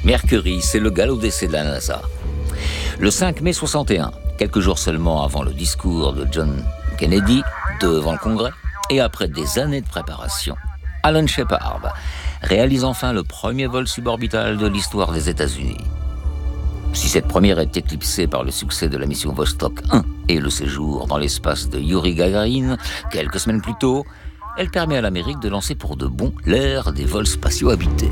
Mercury, c'est le galop d'essai de la NASA. Le 5 mai 61, quelques jours seulement avant le discours de John Kennedy devant le Congrès, et après des années de préparation, Alan Shepard réalise enfin le premier vol suborbital de l'histoire des États-Unis. Si cette première est éclipsée par le succès de la mission Vostok 1 et le séjour dans l'espace de Yuri Gagarin, quelques semaines plus tôt, elle permet à l'Amérique de lancer pour de bon l'ère des vols spatiaux habités.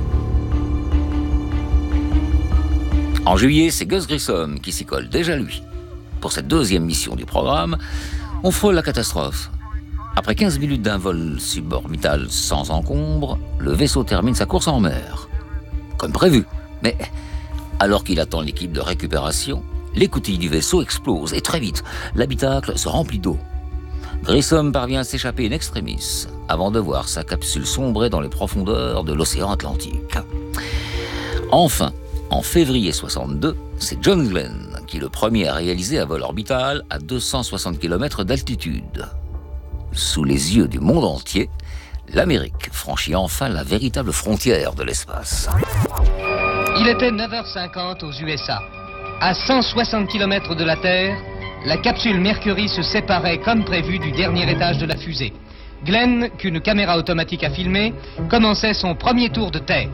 En juillet, c'est Gus Grissom qui s'y colle, déjà lui. Pour cette deuxième mission du programme, on frôle la catastrophe. Après 15 minutes d'un vol suborbital sans encombre, le vaisseau termine sa course en mer. Comme prévu, mais alors qu'il attend l'équipe de récupération, l'écoutille du vaisseau explose et très vite, l'habitacle se remplit d'eau. Grissom parvient à s'échapper in extremis avant de voir sa capsule sombrer dans les profondeurs de l'océan Atlantique. Enfin, en février 62, c'est John Glenn qui est le premier à réaliser un vol orbital à 260 km d'altitude. Sous les yeux du monde entier, l'Amérique franchit enfin la véritable frontière de l'espace. Il était 9h50 aux USA. À 160 km de la Terre, la capsule Mercury se séparait comme prévu du dernier étage de la fusée. Glenn, qu'une caméra automatique a filmé, commençait son premier tour de Terre.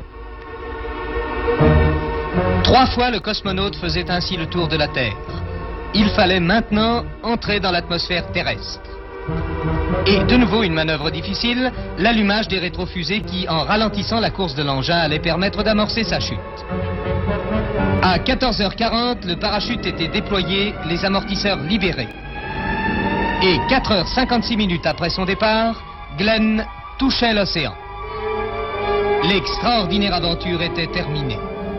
3 fois le cosmonaute faisait ainsi le tour de la Terre. Il fallait maintenant entrer dans l'atmosphère terrestre. Et de nouveau une manœuvre difficile, l'allumage des rétrofusées qui, en ralentissant la course de l'engin, allait permettre d'amorcer sa chute. À 14h40, le parachute était déployé, les amortisseurs libérés. Et 4h56 après son départ, Glenn touchait l'océan. L'extraordinaire aventure était terminée.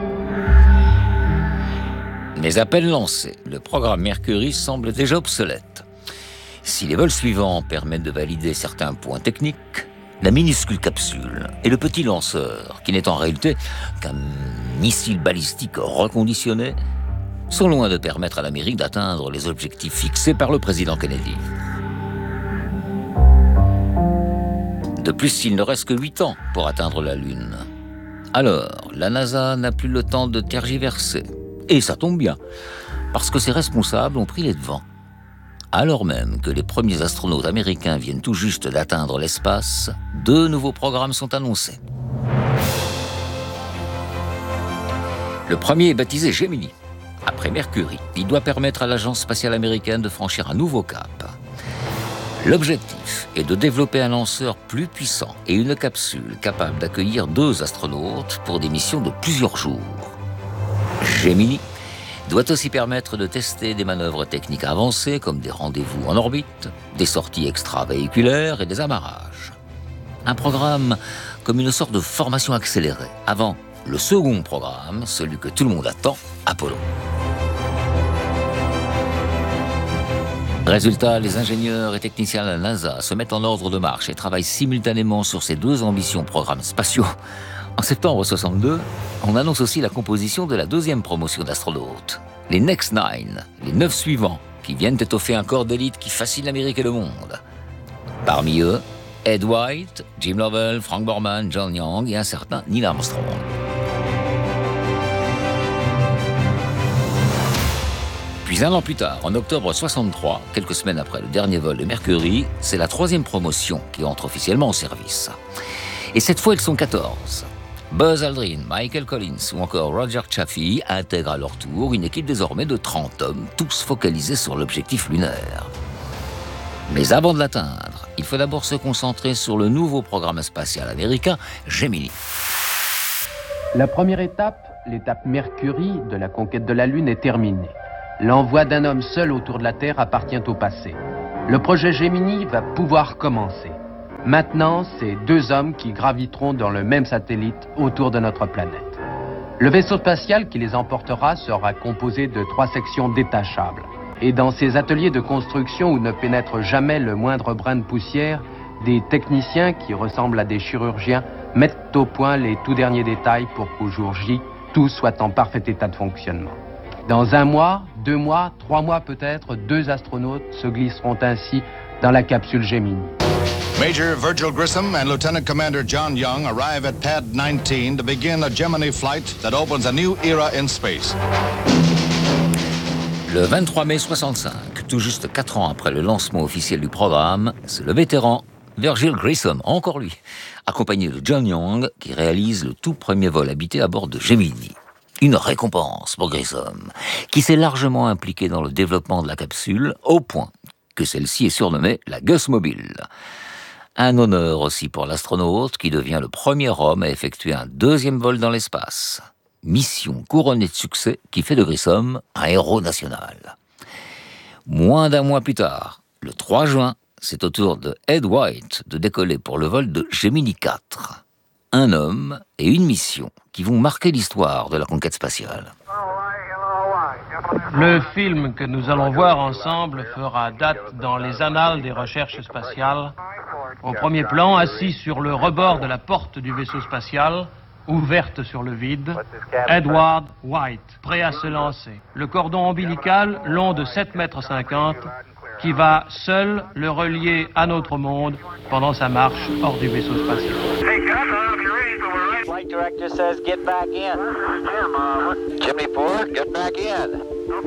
Mais à peine lancé, le programme Mercury semble déjà obsolète. Si les vols suivants permettent de valider certains points techniques, la minuscule capsule et le petit lanceur, qui n'est en réalité qu'un missile balistique reconditionné, sont loin de permettre à l'Amérique d'atteindre les objectifs fixés par le président Kennedy. De plus, il ne reste que 8 ans pour atteindre la Lune. Alors, la NASA n'a plus le temps de tergiverser. Et ça tombe bien, parce que ses responsables ont pris les devants. Alors même que les premiers astronautes américains viennent tout juste d'atteindre l'espace, 2 nouveaux programmes sont annoncés. Le premier est baptisé Gemini. Après Mercury, il doit permettre à l'Agence spatiale américaine de franchir un nouveau cap. L'objectif est de développer un lanceur plus puissant et une capsule capable d'accueillir 2 astronautes pour des missions de plusieurs jours. Gemini doit aussi permettre de tester des manœuvres techniques avancées comme des rendez-vous en orbite, des sorties extravéhiculaires et des amarrages. Un programme comme une sorte de formation accélérée avant le second programme, celui que tout le monde attend, Apollo. Résultat, les ingénieurs et techniciens de la NASA se mettent en ordre de marche et travaillent simultanément sur ces 2 ambitions programmes spatiaux. En septembre 62, on annonce aussi la composition de la 2e promotion d'astronautes, les Next 9, les 9 suivants, qui viennent étoffer un corps d'élite qui fascine l'Amérique et le monde. Parmi eux, Ed White, Jim Lovell, Frank Borman, John Young et un certain Neil Armstrong. Puis 1 an plus tard, en octobre 63, quelques semaines après le dernier vol de Mercury, c'est la 3e promotion qui entre officiellement en service. Et cette fois, ils sont 14. Buzz Aldrin, Michael Collins ou encore Roger Chaffee intègrent à leur tour une équipe désormais de 30 hommes, tous focalisés sur l'objectif lunaire. Mais avant de l'atteindre, il faut d'abord se concentrer sur le nouveau programme spatial américain, Gemini. La première étape, l'étape Mercury de la conquête de la Lune, est terminée. L'envoi d'un homme seul autour de la Terre appartient au passé. Le projet Gemini va pouvoir commencer. Maintenant, c'est 2 hommes qui graviteront dans le même satellite autour de notre planète. Le vaisseau spatial qui les emportera sera composé de 3 sections détachables. Et dans ces ateliers de construction où ne pénètre jamais le moindre brin de poussière, des techniciens qui ressemblent à des chirurgiens mettent au point les tout derniers détails pour qu'au jour J, tout soit en parfait état de fonctionnement. Dans 1 mois, 2 mois, 3 mois peut-être, 2 astronautes se glisseront ainsi dans la capsule Gemini. Major Virgil Grissom and Lieutenant Commander John Young arrive at Pad 19 to begin a Gemini flight that opens a new era in space. Le 23 mai 65, tout juste 4 ans après le lancement officiel du programme, c'est le vétéran Virgil Grissom, encore lui, accompagné de John Young, qui réalise le tout premier vol habité à bord de Gemini. Une récompense pour Grissom, qui s'est largement impliqué dans le développement de la capsule, au point que celle-ci est surnommée la Gus Mobile. Un honneur aussi pour l'astronaute qui devient le premier homme à effectuer un deuxième vol dans l'espace. Mission couronnée de succès qui fait de Grissom un héros national. Moins d'un mois plus tard, le 3 juin, c'est au tour de Ed White de décoller pour le vol de Gemini 4. Un homme et une mission qui vont marquer l'histoire de la conquête spatiale. Le film que nous allons voir ensemble fera date dans les annales des recherches spatiales. Au premier plan, assis sur le rebord de la porte du vaisseau spatial, ouverte sur le vide, Edward White, prêt à se lancer. Le cordon ombilical, long de 7,50 mètres, qui va seul le relier à notre monde pendant sa marche hors du vaisseau spatial. Flight director says get back in. Jimmy 4, get back in.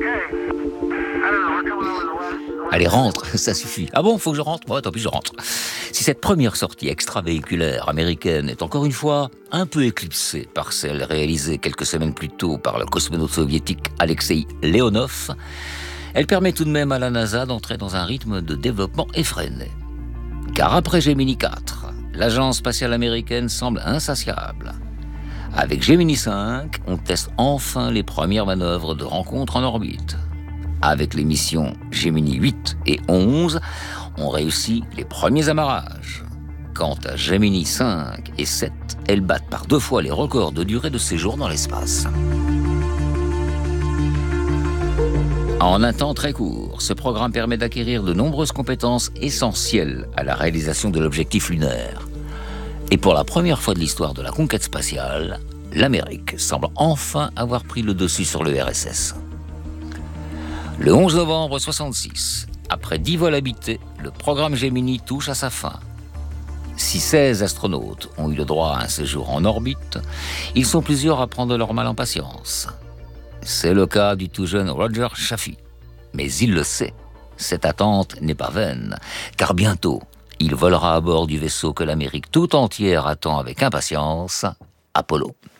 Allez, rentre, ça suffit. Ah bon, faut que je rentre? Bon, tant pis, je rentre. Si cette première sortie extravéhiculaire américaine est encore une fois un peu éclipsée par celle réalisée quelques semaines plus tôt par le cosmonaute soviétique Alexei Leonov, elle permet tout de même à la NASA d'entrer dans un rythme de développement effréné. Car après Gemini 4, l'agence spatiale américaine semble insatiable. Avec Gemini 5, on teste enfin les premières manœuvres de rencontre en orbite. Avec les missions Gemini 8 et 11, on réussit les premiers amarrages. Quant à Gemini 5 et 7, elles battent par 2 fois les records de durée de séjour dans l'espace. En un temps très court, ce programme permet d'acquérir de nombreuses compétences essentielles à la réalisation de l'objectif lunaire. Et pour la première fois de l'histoire de la conquête spatiale, l'Amérique semble enfin avoir pris le dessus sur le RSS. Le 11 novembre 1966, après 10 vols habités, le programme Gemini touche à sa fin. Si 16 astronautes ont eu le droit à un séjour en orbite, ils sont plusieurs à prendre leur mal en patience. C'est le cas du tout jeune Roger Chaffee. Mais il le sait, cette attente n'est pas vaine, car bientôt, il volera à bord du vaisseau que l'Amérique tout entière attend avec impatience, Apollo.